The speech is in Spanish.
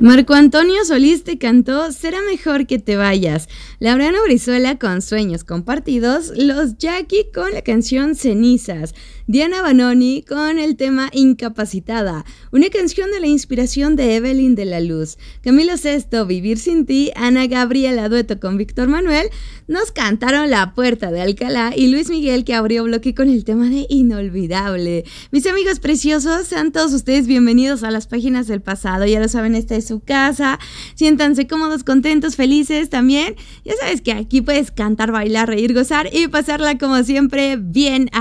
Marco Antonio Solís te cantó Será mejor que te vayas. Laureano Brizuela con Sueños compartidos. Los Jackie con la canción Cenizas. Diana Banoni con el tema Incapacitada. Una canción de la inspiración de Evelyn de la Luz. Camilo Sesto, Vivir sin ti. Ana Gabriela, dueto con Víctor Manuel. Nos cantaron La Puerta de Alcalá. Y Luis Miguel, que abrió bloque con el tema de Inolvidable. Mis amigos preciosos, sean todos ustedes bienvenidos a las páginas del pasado. Ya lo saben, esta es su casa. Siéntanse cómodos, contentos, felices también. Ya sabes que aquí puedes cantar, bailar, reír, gozar y pasarla como siempre bien.